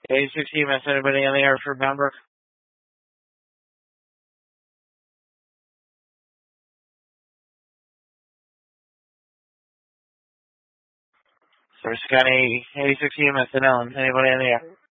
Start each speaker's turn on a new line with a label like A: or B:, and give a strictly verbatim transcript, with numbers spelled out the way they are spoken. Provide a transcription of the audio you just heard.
A: eighty-six E M S, anybody in the air for Pembroke? Service County eighty-six E M S in Ellen, anybody in the air?